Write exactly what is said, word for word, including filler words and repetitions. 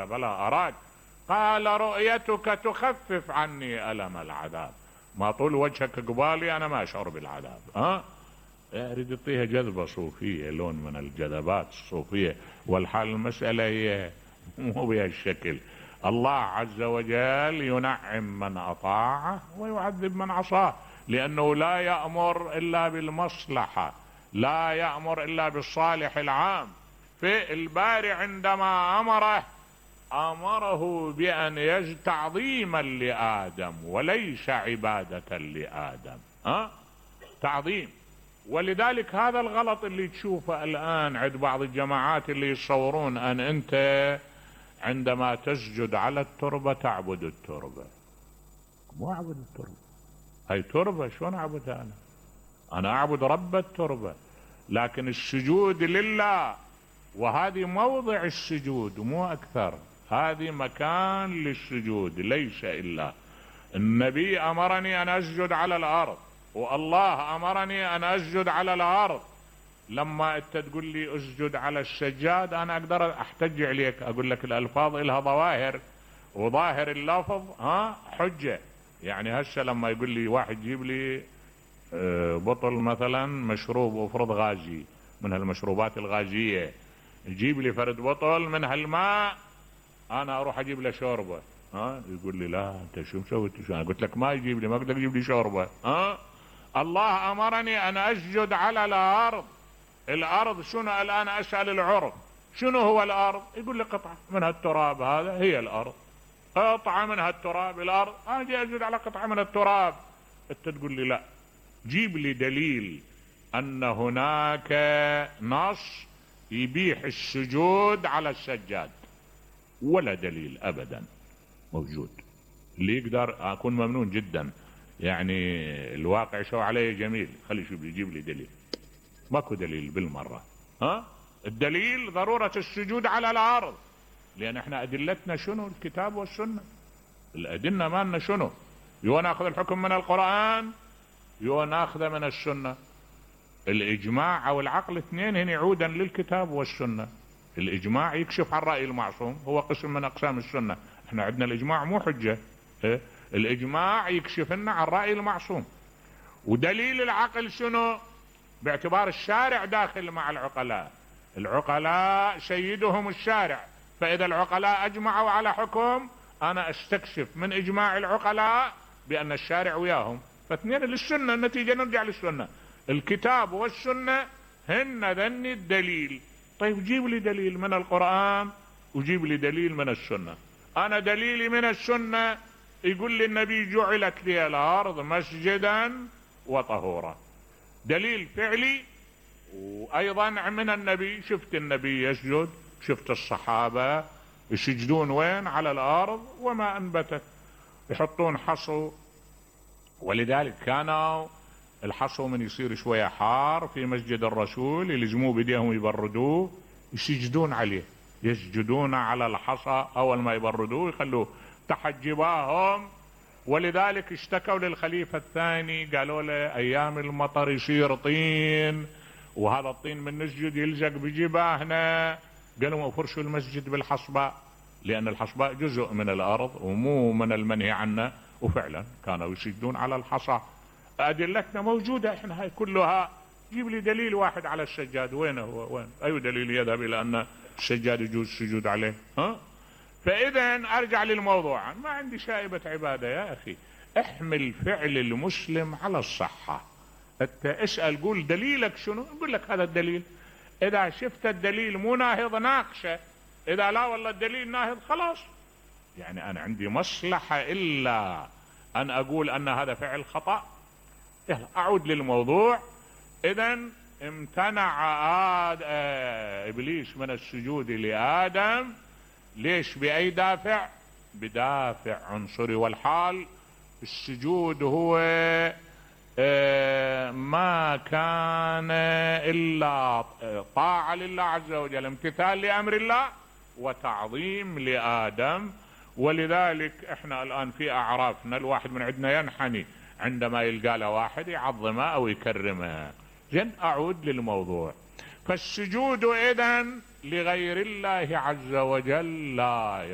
بلى أراك. قال رؤيتك تخفف عني ألم العذاب، ما طول وجهك قبالي أنا ما أشعر بالعذاب. ها يريد يعطيها جذبة صوفية، لون من الجذبات الصوفية، والحال المسألة هي مو بهالشكل. الله عز وجل ينعم من أطاعه ويعذب من عصاه، لأنه لا يأمر إلا بالمصلحة، لا يأمر إلا بالصالح العام. في الباري عندما أمره أمره بأن يجد تعظيما لآدم وليس عبادة لآدم. ها تعظيم. ولذلك هذا الغلط اللي تشوفه الآن عند بعض الجماعات اللي يصورون أن أنت عندما تسجد على التربة تعبد التربة. مو أعبد التربة، هاي تربة شلون أعبدها أنا؟ أنا أعبد رب التربة، لكن السجود لله، وهذه موضع السجود مو أكثر، هذه مكان للسجود ليس إلا. النبي أمرني أن أسجد على الأرض، والله أمرني أن أسجد على الأرض. لما أنت تقول لي أسجد على السجاد أنا أقدر أحتج عليك، أقول لك الألفاظ إلها ظواهر، وظاهر اللفظ ها حجة. يعني هسه لما يقول لي واحد جيب لي بطل مثلا مشروب وفرض غازي من هالمشروبات الغازية، يجيب لي فرد بطل من هالماء، أنا أروح أجيب له شوربة، ها يقول لي لا أنت شو مسوي؟ أنا قلت لك ما يجيب لي، ما قلت لك يجيب لي شوربة. ها الله أمرني أن أسجد على الأرض. الأرض شنو الآن؟ أسأل العرب شنو هو الأرض؟ يقول لي قطعة من هالتراب، هذا هي الأرض، قطعة من هالتراب الأرض. أنا أجي أسجد على قطعة من التراب. أنت تقول لي لا، جيب لي دليل أن هناك نص يبيح السجود على السجاد. ولا دليل أبدا موجود. اللي يقدر أكون ممنون جدا، يعني الواقع شو عليه جميل، خلي شو بيجيب لي دليل. ماكو دليل بالمرة. ها الدليل ضرورة السجود على الأرض، لأن احنا أدلتنا شنو؟ الكتاب والسنة. الأدلة مالنا شنو؟ يو ناخذ الحكم من القرآن، يو ناخذ من السنة. الإجماع أو العقل اثنين هن عودا للكتاب والسنة. الإجماع يكشف عن رأي المعصوم، هو قسم من أقسام السنة. احنا عندنا الإجماع مو حجة، اه؟ الإجماع يكشف لنا عن رأي المعصوم. ودليل العقل شنو؟ باعتبار الشارع داخل مع العقلاء، العقلاء سيدهم الشارع، فإذا العقلاء أجمعوا على حكم أنا استكشف من إجماع العقلاء بأن الشارع وياهم، فاثنين للسنة. النتيجة نرجع للسنة. الكتاب والسنة هن ذني الدليل. طيب جيب لي دليل من القرآن وجيب لي دليل من السنة. أنا دليلي من السنة يقول لي النبي جعلت لي الأرض مسجدا وطهورا، دليل فعلي. وأيضا من النبي، شفت النبي يسجد، شفت الصحابة يسجدون وين؟ على الأرض وما أنبتت، يحطون حصو. ولذلك كانوا الحصو من يصير شوية حار في مسجد الرسول يلزموه بديهم يبردوه، يسجدون عليه، يسجدون على الحصى. أول ما يبردوه يخلوه تحت جباههم. ولذلك اشتكوا للخليفة الثاني، قالوا له أيام المطر يصير طين، وهذا الطين من نسجد يلزق بجباهنا. قالوا فرشوا المسجد بالحصباء، لأن الحصباء جزء من الأرض ومو من المنهي عنه. وفعلا كانوا يسجدون على الحصى. أدلتنا موجودة احنا هاي كلها. جيب لي دليل واحد على السجاد، وين هو؟ وين أي دليل يذهب إلى أن السجاد يجوز السجود عليه؟ ها؟ فإذا أرجع للموضوع، ما عندي شائبة عبادة يا أخي. احمل فعل المسلم على الصحة. انت اسأل قول دليلك شنو، نقول لك هذا الدليل. إذا شفت الدليل مو ناهض ناقشه، إذا لا والله الدليل ناهض خلاص. يعني أنا عندي مصلحة إلا أن أقول أن هذا فعل خطأ. يلا أعود للموضوع. إذا امتنع آد... آه... إبليس من السجود لآدم. ليش؟ بأي دافع؟ بدافع عنصري. والحال السجود هو آه ما كان إلا طاعة لله عز وجل، امتثال لأمر الله وتعظيم لآدم. ولذلك احنا الآن في أعرافنا الواحد من عندنا ينحني عندما يلقى له واحد يعظمه أو يكرمه. زين أعود للموضوع. فالسجود إذن لغير الله عز وجل لا